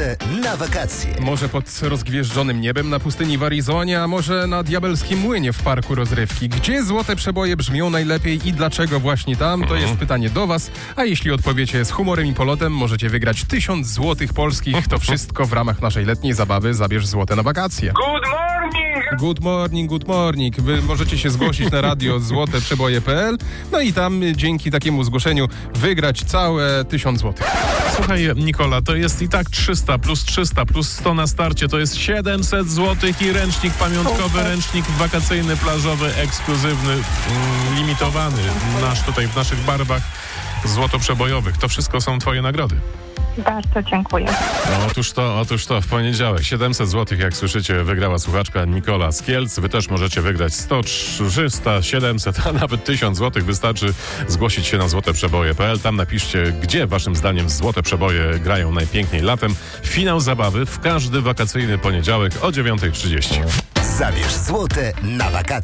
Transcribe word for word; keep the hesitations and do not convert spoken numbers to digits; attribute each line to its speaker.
Speaker 1: złote na wakacje.
Speaker 2: Może pod rozgwieżdżonym niebem na pustyni w Arizonie, a może na Diabelskim Młynie w parku rozrywki. Gdzie złote przeboje brzmią najlepiej i dlaczego właśnie tam? To jest pytanie do was. A jeśli odpowiecie z humorem i polotem, możecie wygrać tysiąc złotych polskich. To wszystko w ramach naszej letniej zabawy Zabierz złote na wakacje.
Speaker 3: Good morning!
Speaker 2: Good morning, good morning. Wy możecie się zgłosić na radio złote przeboje kropka p l. No i tam dzięki takiemu zgłoszeniu wygrać całe tysiąc złotych.
Speaker 4: Słuchaj, Nikola, to jest i tak trzysta plus trzysta plus sto na starcie, to jest siedemset złotych i ręcznik pamiątkowy, ręcznik wakacyjny, plażowy, ekskluzywny, mm, limitowany, nasz tutaj w naszych barwach złotoprzebojowych. To wszystko są twoje nagrody.
Speaker 5: Bardzo dziękuję.
Speaker 4: No, otóż to, otóż to, w poniedziałek siedemset złotych, jak słyszycie, wygrała słuchaczka Nikola z Kielc. Wy też możecie wygrać sto, trzysta, siedemset, a nawet tysiąc złotych. Wystarczy zgłosić się na złote przeboje kropka p l. Tam napiszcie, gdzie waszym zdaniem złote przeboje grają najpiękniej latem. Finał zabawy w każdy wakacyjny poniedziałek o dziewiąta trzydzieści.
Speaker 1: Zabierz złote na wakacje.